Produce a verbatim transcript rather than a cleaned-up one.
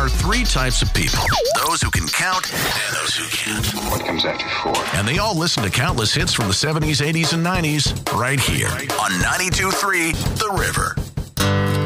are three types of people. Those who can count and those who can't. What comes after four? And they all listen to countless hits from the seventies, eighties, and nineties right here on ninety-two point three The River.